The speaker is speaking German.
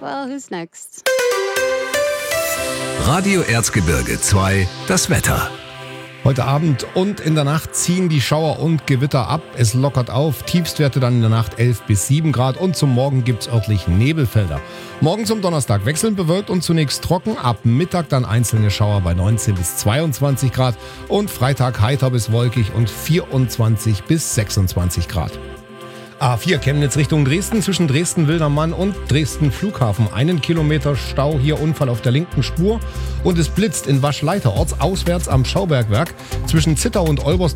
Well, who's next? Radio Erzgebirge 2, das Wetter. Heute Abend und in der Nacht ziehen die Schauer und Gewitter ab. Es lockert auf. Tiefstwerte dann in der Nacht 11 bis 7 Grad und zum Morgen gibt's örtlich Nebelfelder. Morgen zum Donnerstag wechselnd bewölkt und zunächst trocken. Ab Mittag dann einzelne Schauer bei 19 bis 22 Grad und Freitag heiter bis wolkig und 24 bis 26 Grad. A4 Chemnitz Richtung Dresden, zwischen Dresden-Wildermann und Dresden Flughafen. 1 Kilometer Stau, hier Unfall auf der linken Spur. Und es blitzt in Waschleiter, ortsauswärts am Schaubergwerk. Zwischen Zittau und Olbersdorf